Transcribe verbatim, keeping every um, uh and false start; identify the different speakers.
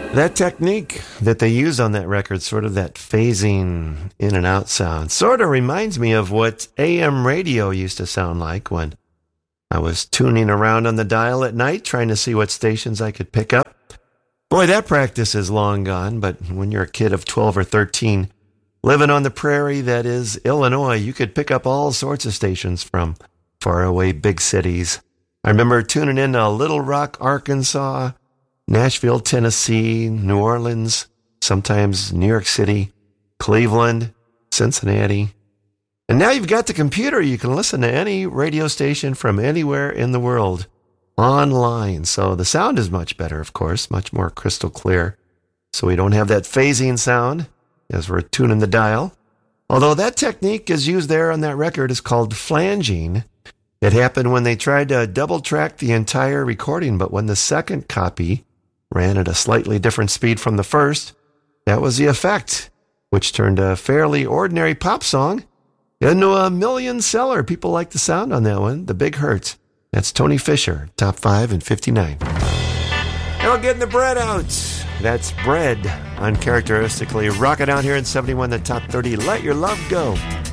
Speaker 1: That technique that they use on that record, sort of that phasing in and out sound, sort of reminds me of what A M radio used to sound like when I was tuning around on the dial at night, trying to see what stations I could pick up. Boy, that practice is long gone, but when you're a kid of twelve or thirteen, living on the prairie that is Illinois, you could pick up all sorts of stations from faraway big cities. I remember tuning in to Little Rock, Arkansas, Nashville, Tennessee, New Orleans, sometimes New York City, Cleveland, Cincinnati. And now you've got the computer. You can listen to any radio station from anywhere in the world online. So the sound is much better, of course, much more crystal clear. So we don't have that phasing sound as we're tuning the dial. Although that technique is used there on that record is called flanging. It happened when they tried to double track the entire recording, but when the second copy ran at a slightly different speed from the first, that was the effect, which turned a fairly ordinary pop song into a million seller. People like the sound on that one, The Big Hurt. That's Tony Fisher, top five and fifty-nine. Now getting the bread out. That's Bread, uncharacteristically rocking out here in seventy-one, the top thirty. Let Your Love Go.